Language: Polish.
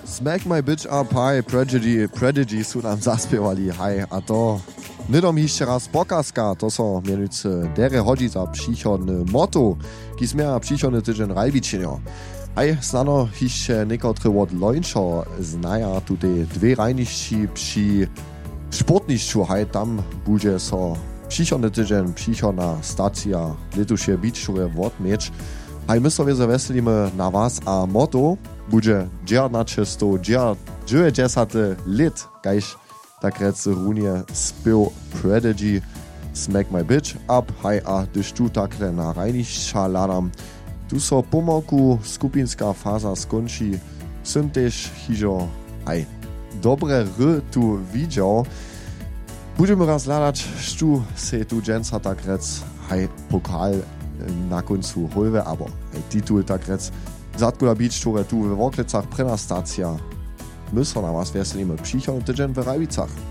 Smack My Bitch Up, hi, Prodigy su nam zaspiewali, hi, a to nidom jeszcze raz pokazka, to są mianowicie dere hodzi za przychodny motto, ki smieja przychodny tydzień rajbičenio. Hej, znano jeszcze niekotre od lończo znaja tutaj dwie rajniści przy sportniszczu, hej, tam będzie so przychodny tydzień, przychodna stacja, letuše bičture odmieć. Hej, my sobie zaweselimy na was, a motto bude 1990 lit, kajž takrat runie spil Prodigy Smack My Bitch Up, hej, a gdyż tu takle na rajnišća ladam, tu so pomoku skupinska faza skonči, sym też hižo, hej, dobre tu widział. Budeme raz ladać, stu se tu dżęca takrat, hej, pokal na końcu holwe, aber hej, titul takrat Zadkuda bić, które tu w Woklecach prena stacja. My so na was weselimy przychodny tydzień w Rajbicach.